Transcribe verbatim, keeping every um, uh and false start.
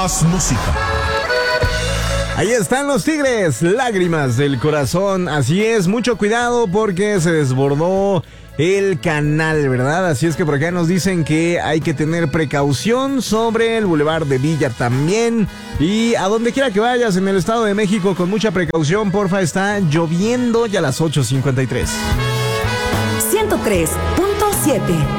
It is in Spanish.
Más música. Ahí están los Tigres, lágrimas del corazón. Así es, mucho cuidado porque se desbordó el canal, ¿verdad? Así es que por acá nos dicen que hay que tener precaución sobre el Boulevard de Villa también. Y a donde quiera que vayas en el Estado de México, con mucha precaución, porfa, está lloviendo ya a las ocho cincuenta y tres. ciento tres punto siete